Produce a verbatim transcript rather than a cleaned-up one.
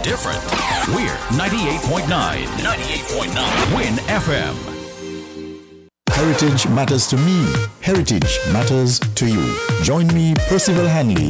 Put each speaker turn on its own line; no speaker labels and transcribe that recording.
different. We're ninety-eight point nine. ninety-eight point nine. Win F M.
Heritage matters to me. Heritage matters to you. Join me, Percival Hanley,